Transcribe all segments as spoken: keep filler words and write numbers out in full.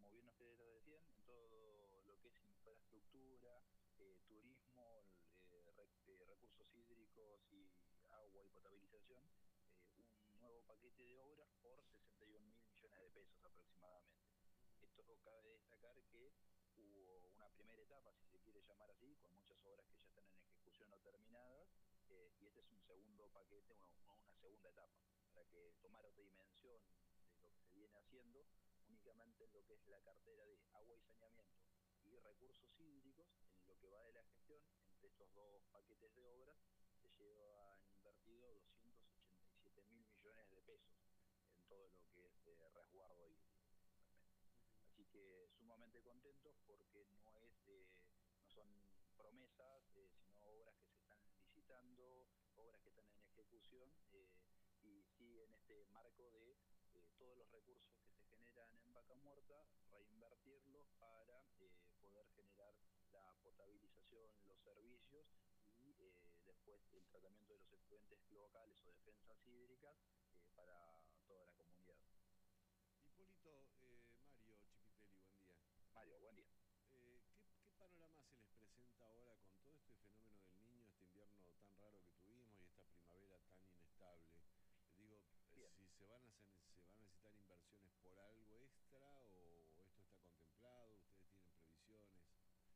como bien ustedes lo decían, en todo lo que es infraestructura, eh, turismo, eh, rec, eh, recursos hídricos y agua y potabilización, eh, un nuevo paquete de obras por sesenta y un mil millones de pesos aproximadamente. Esto cabe destacar que hubo una primera etapa, si se quiere llamar así, con muchas obras que ya están en ejecución o terminadas, eh, y este es un segundo paquete, una, una segunda etapa, para que tomara otra dimensión de lo que se viene haciendo, únicamente en lo que es la cartera de agua y saneamiento y recursos hídricos, en lo que va de la gestión, entre estos dos paquetes de obras, se llevan invertido doscientos ochenta y siete mil millones de pesos en todo lo que es eh, resguardo hídrico. Así que sumamente contentos porque no es eh, no son promesas, eh, sino obras que se están licitando, obras que están en ejecución, eh, y sí en este marco de eh, todos los recursos que se generan en Vaca Muerta, reinvertirlos para eh, poder generar la potabilización, los servicios y eh, después el tratamiento de los efluentes cloacales o defensas hídricas eh, para toda la comunidad. Hipólito, eh, Mario Chipitelli, buen día. Mario, buen día. Eh, ¿qué, ¿Qué panorama se les presenta ahora con todo este fenómeno del Niño, este invierno tan raro que tuvimos y esta primavera tan inestable? Digo, eh, Bien. si se van a hacer- se van a necesitar inversiones por algo extra o esto está contemplado, ustedes tienen previsiones.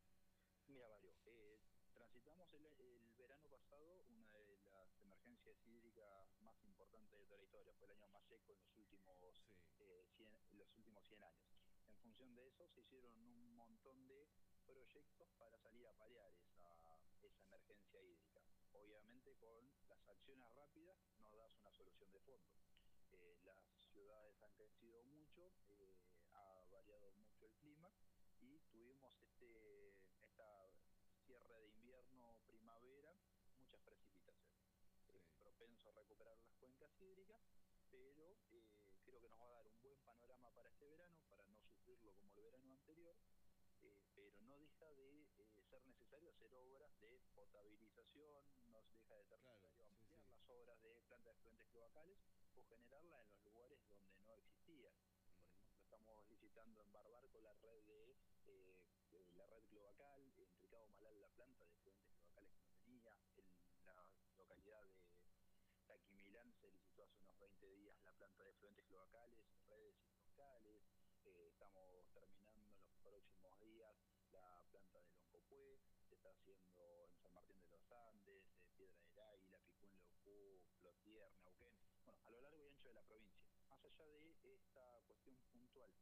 Mira, Mario, eh, transitamos el, el verano pasado una de las emergencias hídricas más importantes de toda la historia. Fue el año más seco en los últimos, Sí, eh, cien, los últimos cien años. En función de eso se hicieron un montón de proyectos para salir a paliar esa, esa emergencia hídrica. Obviamente con las acciones rápidas no das una solución de fondo. Eh, las ciudades han crecido mucho, eh, ha variado mucho el clima y tuvimos este esta cierre de invierno, primavera, muchas precipitaciones. sí. Eh, propenso a recuperar las cuencas hídricas, pero eh, creo que nos va a dar un buen panorama para este verano, para no sufrirlo como el verano anterior, eh, pero no deja de eh, ser necesario hacer obras de potabilización, no deja de ser Claro, necesario sí, ampliar sí. las obras de plantas de efluentes cloacales o generarlas en los lugares donde no existían. Por Ujú. ejemplo, estamos licitando en Barbarco la red de eh, la red cloacal, en Tricado Malal la planta de efluentes cloacales que no tenía, en la localidad de Taquimilán se licitó hace unos veinte días la planta de efluentes cloacales, redes y troncales. Eh, estamos terminando en los próximos días la planta de Loncopué, se está haciendo en San Martín de los Andes, eh, Piedra del Águila, Picún Leucú, Plotier, Neuquén, bueno, a lo largo y ancho de la provincia. Más allá de esta cuestión puntual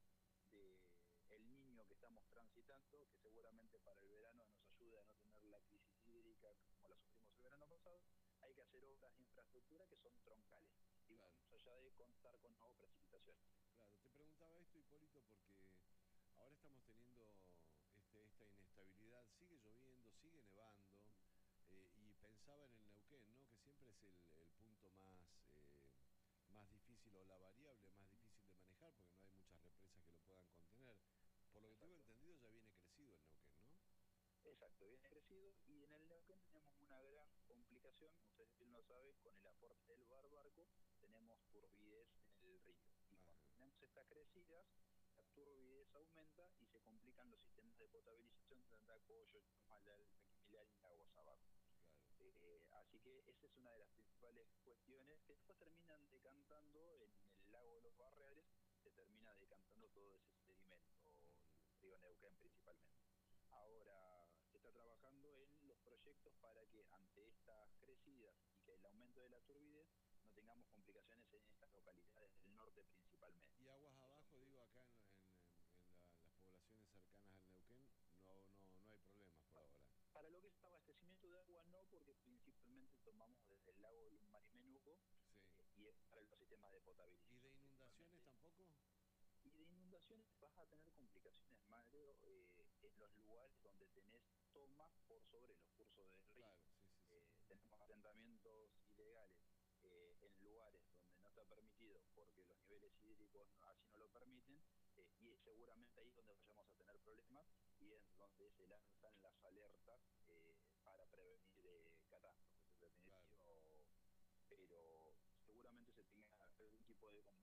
de el Niño que estamos transitando, que seguramente para el verano nos ayude a no tener la crisis hídrica como la sufrimos el verano pasado, hay que hacer obras de infraestructura que son troncales y van Claro. más allá de contar con nuevas precipitaciones. Claro, te preguntaba esto, Hipólito, porque ahora estamos teniendo este, esta inestabilidad, sigue lloviendo, sigue nevando, eh, y pensaba en el Neuquén, ¿no? Que siempre es el, el punto más, eh, más difícil o la variable más difícil de manejar, porque no hay muchas represas que lo puedan contener. Por lo que tengo Exacto. entendido, ya viene crecido el Neuquén, ¿no? Exacto, viene crecido y en el Neuquén tenemos una gran complicación, ustedes bien lo saben, con el aporte del Barbarco tenemos turbidez en el río y cuando Ajá, tenemos estas crecidas la turbidez aumenta y se complican los sistemas de potabilización de Andacollo, Chamalal, Taquimilán y Aguas Abajo. claro. Eh, así que esa es una de las principales cuestiones que después terminan decantando en el lago de los Barriales, se termina decantando todo ese sedimento, Ujú. el río Neuquén principalmente. Ahora se está trabajando en los proyectos para que ante estas crecidas y que el aumento de la turbidez no tengamos complicaciones en estas localidades del norte principalmente, Y aguas que son abajo, digo, acá en, en- en la- las poblaciones cercanas al Neuquén, no, no, no hay problemas por ahora. para lo que es abastecimiento de agua no, porque principalmente tomamos desde el lago Marimenuco, Sí. eh, y es para los sistemas de ¿Y de potabilización inundaciones principalmente. tampoco? Y de inundaciones vas a tener complicaciones, Mario, eh, en los lugares donde tenés tomas por sobre los cursos del río. Claro, sí, sí, sí. Eh, tenemos asentamientos ilegales eh, en lugares donde no está permitido porque los niveles hídricos no, así no lo permiten, eh, y seguramente ahí es donde vayamos a tener problemas y es donde se lanzan las alertas eh, para prevenir eh, catástrofes, en Claro. definitiva, pero seguramente se tenga algún tipo de